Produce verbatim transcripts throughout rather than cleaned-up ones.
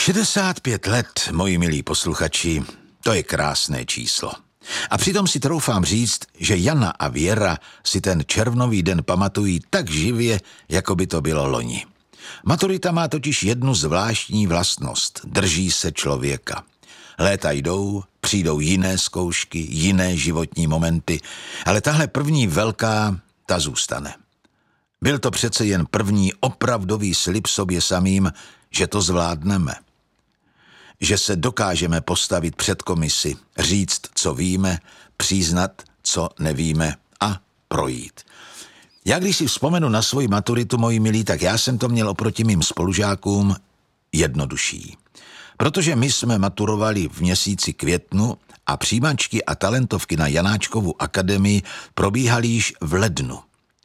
šedesát pět let, moji milí posluchači, to je krásné číslo. A přitom si troufám říct, že Jana a Věra si ten červnový den pamatují tak živě, jako by to bylo loni. Maturita má totiž jednu zvláštní vlastnost. Drží se člověka. Léta jdou, přijdou jiné zkoušky, jiné životní momenty, ale tahle první velká, ta zůstane. Byl to přece jen první opravdový slib sobě samým, že to zvládneme. Že se dokážeme postavit před komisi, říct, co víme, přiznat, co nevíme a projít. Já když si vzpomenu na svoji maturitu, moji milí, tak já jsem to měl oproti mým spolužákům jednodušší. Protože my jsme maturovali v měsíci květnu a přijímačky a talentovky na Janáčkovu akademii probíhaly již v lednu.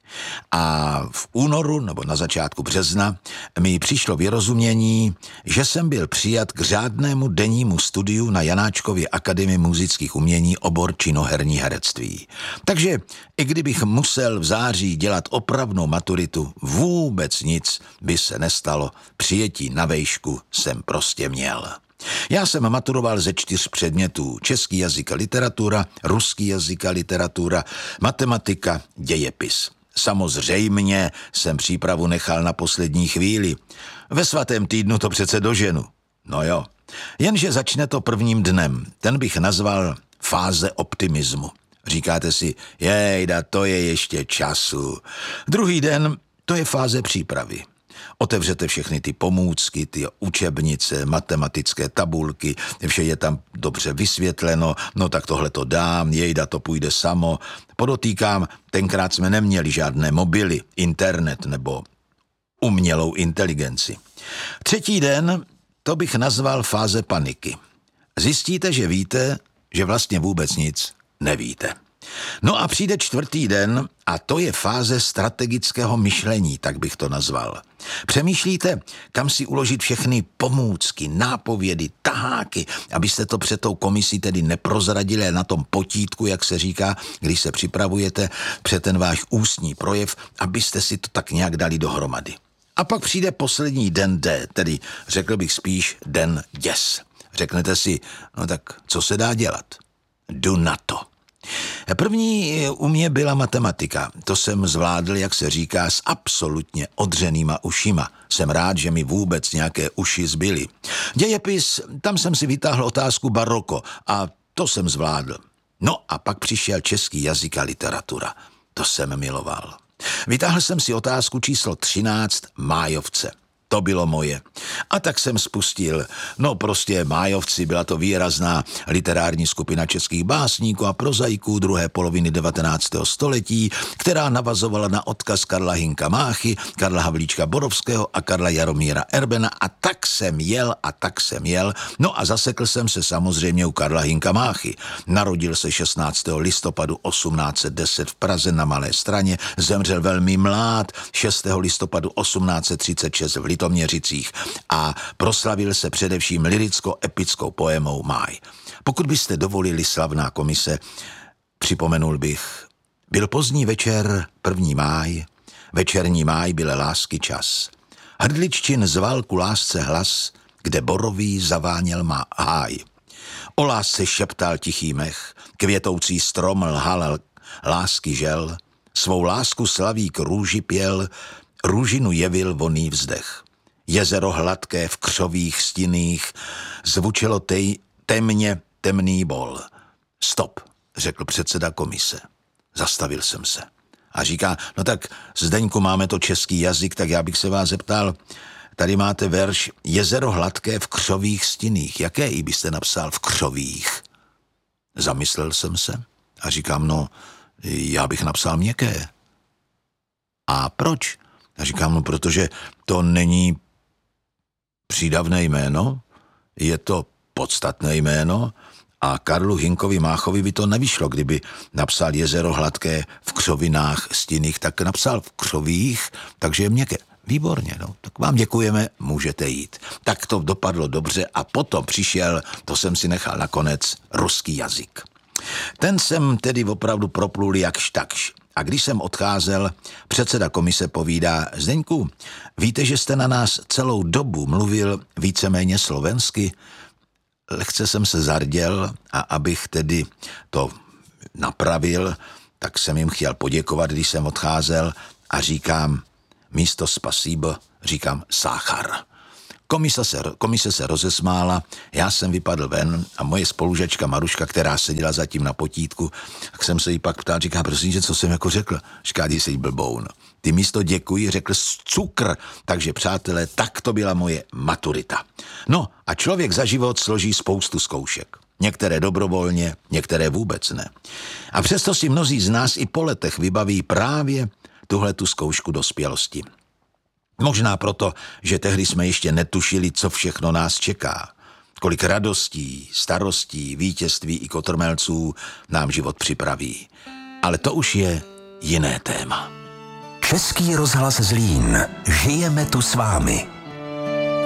A v únoru nebo na začátku března mi přišlo vyrozumění, že jsem byl přijat k řádnému dennímu studiu na Janáčkově akademii múzických umění obor činoherní herectví. Takže i kdybych musel v září dělat opravnou maturitu, vůbec nic by se nestalo. Přijetí na vejšku jsem prostě měl. Já jsem maturoval ze čtyř předmětů: český jazyk a literatura, ruský jazyk a literatura, matematika, dějepis. Samozřejmě jsem přípravu nechal na poslední chvíli. Ve svatém týdnu to přece doženu. No jo, jenže začne to prvním dnem. Ten bych nazval fáze optimismu. Říkáte si, jejda, to je ještě času. Druhý den, to je fáze přípravy. Otevřete všechny ty pomůcky, ty učebnice, matematické tabulky, vše je tam dobře vysvětleno, no tak tohle to dám, jejda, to půjde samo. Podotýkám, tenkrát jsme neměli žádné mobily, internet nebo umělou inteligenci. Třetí den, to bych nazval fáze paniky. Zjistíte, že víte, že vlastně vůbec nic nevíte. No a přijde čtvrtý den a to je fáze strategického myšlení, tak bych to nazval. Přemýšlíte, kam si uložit všechny pomůcky, nápovědy, taháky, abyste to před tou komisí tedy neprozradili na tom potítku, jak se říká, když se připravujete před ten váš ústní projev, abyste si to tak nějak dali dohromady. A pak přijde poslední den D, tedy řekl bych spíš den děs. Řeknete si, no tak co se dá dělat? Jdu na to. První u mě byla matematika. To jsem zvládl, jak se říká, s absolutně odřenýma ušima. Jsem rád, že mi vůbec nějaké uši zbyly. Dějepis, tam jsem si vytáhl otázku baroko a to jsem zvládl. No a pak přišel český jazyk a literatura. To jsem miloval. Vytáhl jsem si otázku číslo třináct, májovce. To bylo moje. A tak jsem spustil, no prostě Májovci, byla to výrazná literární skupina českých básníků a prozaiků druhé poloviny devatenáctého století, která navazovala na odkaz Karla Hynka Máchy, Karla Havlíčka Borovského a Karla Jaromíra Erbena a tak jsem jel a tak jsem jel. No a zasekl jsem se samozřejmě u Karla Hynka Máchy. Narodil se šestnáctého listopadu osmnáct set deset v Praze na Malé Straně, zemřel velmi mlád šestého listopadu osmnáct set třicet šest v Litoměřicích a proslavil se především liricko-epickou poémou Máj. Pokud byste dovolili, slavná komise, připomenul bych, byl pozdní večer, první máj, večerní máj byl lásky čas. Hrdliččin zval ku lásce hlas, kde borový zaváněl má háj. O lásce šeptal tichý mech, květoucí strom lhal lásky žel, svou lásku slaví k růži pěl, růžinu jevil voný vzdech. Jezero hladké v křových stinných zvučilo tej, temně temný bol. Stop, řekl předseda komise. Zastavil jsem se. A říká, no tak Zdeňku, máme to český jazyk, tak já bych se vás zeptal, tady máte verš Jezero hladké v křových stinných. Jaké i byste napsal v křových? Zamyslel jsem se a říkám, no, já bych napsal měkké. A proč? A říkám, no, protože to není přídavné jméno, je to podstatné jméno a Karlu Hynkovi Máchovi by to nevyšlo, kdyby napsal Jezero hladké v křovinách stinných, tak napsal v křovích, takže je měkké. Výborně, no, tak vám děkujeme, můžete jít. Tak to dopadlo dobře a potom přišel, to jsem si nechal nakonec, ruský jazyk. Ten jsem tedy opravdu proplul jakž takž. A když jsem odcházel, předseda komise povídá: Zdeňku, víte, že jste na nás celou dobu mluvil víceméně slovensky? Lehce jsem se zarděl a abych tedy to napravil, tak jsem jim chtěl poděkovat, když jsem odcházel a říkám místo spasíbo, říkám sáchar. Komise se, komise se rozesmála, já jsem vypadl ven a moje spolužačka Maruška, která seděla zatím na potítku, tak jsem se jí pak ptal, říká, prosím, že co jsem jako řekl? Říká, ty jsi blboun. Ty místo děkuji řekl cukr, takže přátelé, tak to byla moje maturita. No a člověk za život složí spoustu zkoušek. Některé dobrovolně, některé vůbec ne. A přesto si mnozí z nás i po letech vybaví právě tuhletu zkoušku dospělosti. Možná proto, že tehdy jsme ještě netušili, co všechno nás čeká. Kolik radostí, starostí, vítězství i kotrmelců nám život připraví. Ale to už je jiné téma. Český rozhlas Zlín. Žijeme tu s vámi.